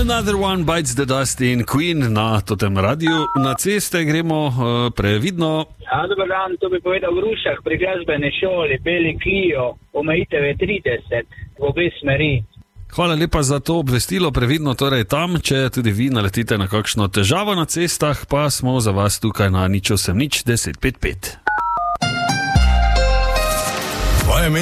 Another One Bites the Dust in Queen na Totem radiju. Na ceste gremo previdno. Ja, dober dan, to bi povedal v Rušah pri glasbeni šoli, Beli Clio, omejitev je 30 v obe smeri. Hvala lepa za to obvestilo, previdno torej tam, če tudi vi naletite na kakšno težavo na cestah, pa smo za vas tukaj na 0800 1055.